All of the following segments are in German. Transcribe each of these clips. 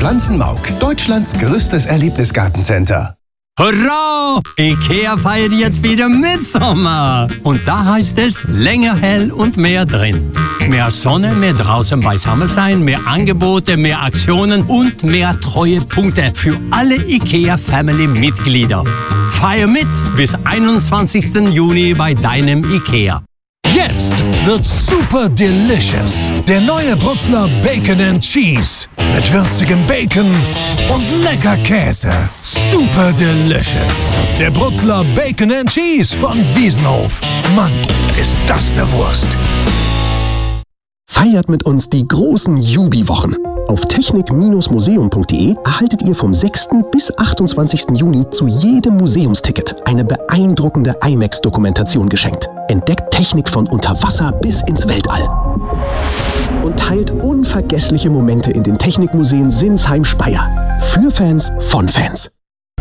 Pflanzenmauk, Deutschlands größtes Erlebnisgartencenter. Hurra! IKEA feiert jetzt wieder Mitsommer. Und da heißt es länger hell und mehr drin. Mehr Sonne, mehr draußen beisammen sein, mehr Angebote, mehr Aktionen und mehr Treuepunkte für alle IKEA-Family-Mitglieder. Feier mit bis 21. Juni bei deinem IKEA. Jetzt wird super delicious. Der neue Bruxler Bacon and Cheese. Mit würzigem Bacon und lecker Käse. Super delicious. Der Bruxler Bacon and Cheese von Wiesenhof. Mann, ist das eine Wurst. Feiert mit uns die großen Jubi-Wochen. Auf technik-museum.de erhaltet ihr vom 6. bis 28. Juni zu jedem Museumsticket eine beeindruckende IMAX-Dokumentation geschenkt. Entdeckt Technik von unter Wasser bis ins Weltall. Und teilt unvergessliche Momente in den Technikmuseen Sinsheim-Speyer. Für Fans von Fans.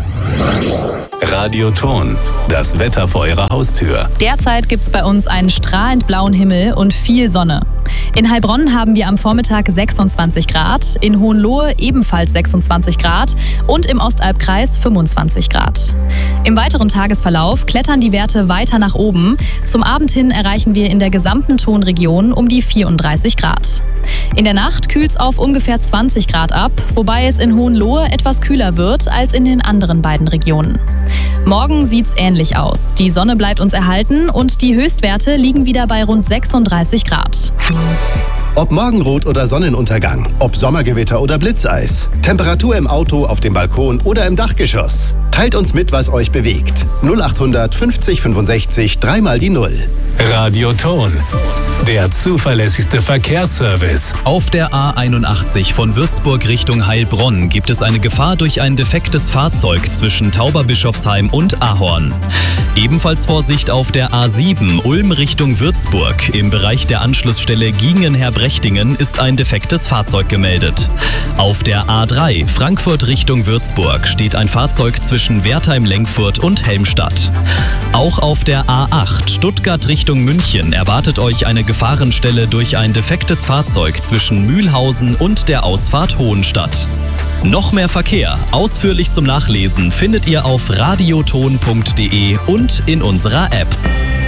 Radioton, das Wetter vor Ihrer Haustür. Derzeit gibt es bei uns einen strahlend blauen Himmel und viel Sonne. In Heilbronn haben wir am Vormittag 26 Grad, in Hohenlohe ebenfalls 26 Grad und im Ostalbkreis 25 Grad. Im weiteren Tagesverlauf klettern die Werte weiter nach oben. Zum Abend hin erreichen wir in der gesamten Tonregion um die 34 Grad. In der Nacht kühlt es auf ungefähr 20 Grad ab, wobei es in Hohenlohe etwas kühler wird als in den anderen beiden Regionen. Morgen sieht's ähnlich aus. Die Sonne bleibt uns erhalten und die Höchstwerte liegen wieder bei rund 36 Grad. Ob Morgenrot oder Sonnenuntergang, ob Sommergewitter oder Blitzeis, Temperatur im Auto, auf dem Balkon oder im Dachgeschoss. Teilt uns mit, was euch bewegt. 0800 50 65 3 mal die 0. Radioton, der zuverlässigste Verkehrsservice. Auf der A81 von Würzburg Richtung Heilbronn gibt es eine Gefahr durch ein defektes Fahrzeug zwischen Tauberbischofsheim und Ahorn. Ebenfalls Vorsicht auf der A7 Ulm Richtung Würzburg. Im Bereich der Anschlussstelle Giengen-Herbrechtingen ist ein defektes Fahrzeug gemeldet. Auf der A3 Frankfurt Richtung Würzburg steht ein Fahrzeug zwischen Wertheim-Lenkfurt und Helmstadt. Auch auf der A8 Stuttgart Richtung München erwartet euch eine Gefahrenstelle durch ein defektes Fahrzeug zwischen Mühlhausen und der Ausfahrt Hohenstadt. Noch mehr Verkehr, ausführlich zum Nachlesen, findet ihr auf radioton.de und in unserer App.